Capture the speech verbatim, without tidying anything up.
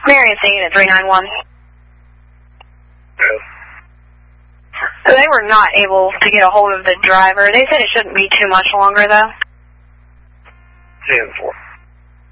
Marion Scene at three nine one. Yes. They were not able to get a hold of the driver. They said it shouldn't be too much longer, though. ten four.